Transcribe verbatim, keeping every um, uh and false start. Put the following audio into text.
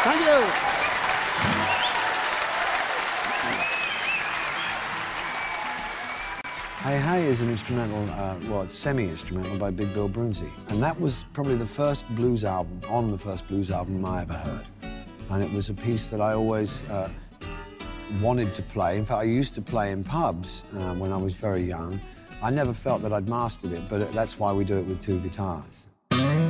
Thank you. Hey Hey is an instrumental, uh, well, it's semi-instrumental by Big Bill Broonzy. And that was probably the first blues album, on the first blues album I ever heard. And it was a piece that I always uh, wanted to play. In fact, I used to play in pubs uh, when I was very young. I never felt that I'd mastered it, but that's why we do it with two guitars.